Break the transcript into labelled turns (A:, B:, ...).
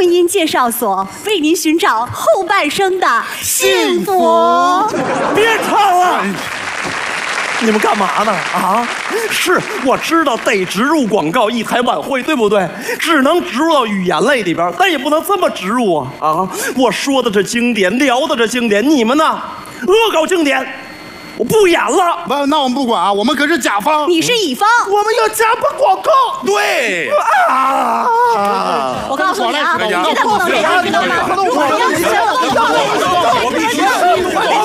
A: 婚姻介绍所，为您寻找后半生的幸福。
B: 别唱了！你们干嘛呢？啊，是我知道得植入广告一台晚会，对不对？只能植入到语言类里边，但也不能这么植入啊！啊，我说的这经典，聊的这经典，你们呢？恶搞经典，我不演了。
C: 不，那我们不管啊，我们可是甲方，
A: 你是乙方，
B: 我们要加播广告。
D: 对
B: 啊！
A: 我告诉你啊，
C: 我
A: 现在不能这样，知道吗？
D: 我必须